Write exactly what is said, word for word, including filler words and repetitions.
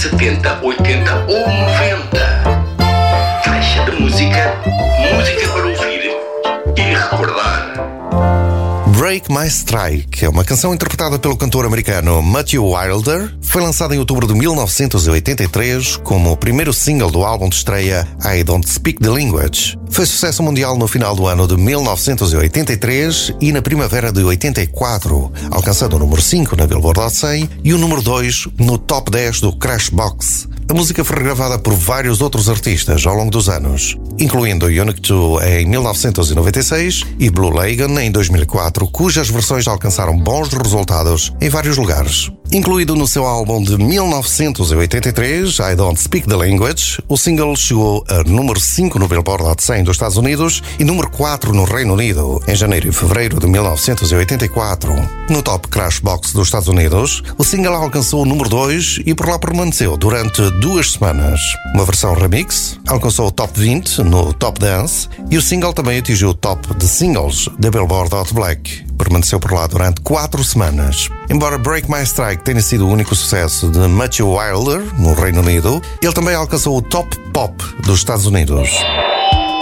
setenta, oitenta ou noventa. Faixa de música, música para ouvir e recordar. Break My Strike é uma canção interpretada pelo cantor americano Matthew Wilder. Foi lançada em outubro de mil novecentos e oitenta e três como o primeiro single do álbum de estreia I Don't Speak the Language. Foi sucesso mundial no final do ano de mil novecentos e oitenta e três e na primavera de oitenta e quatro, alcançando o número cinco na Billboard Hot cem e o número dois no top dez do Crashbox. A música foi regravada por vários outros artistas ao longo dos anos, incluindo Unique two em mil novecentos e noventa e seis e Blue Lagoon em dois mil e quatro, cujas versões alcançaram bons resultados em vários lugares. Incluído no seu álbum de mil novecentos e oitenta e três, I Don't Speak the Language, o single chegou a número cinco no Billboard Hot cem dos Estados Unidos e número quatro no Reino Unido, em janeiro e fevereiro de mil novecentos e oitenta e quatro. No top Crashbox dos Estados Unidos, o single alcançou o número dois e por lá permaneceu durante duas semanas. Uma versão remix alcançou o top vinte no Top Dance e o single também atingiu o top de singles da Billboard Hot Black. Permaneceu por lá durante quatro semanas. Embora Break My Strike tenha sido o único sucesso de Matthew Wilder no Reino Unido, ele também alcançou o top pop dos Estados Unidos.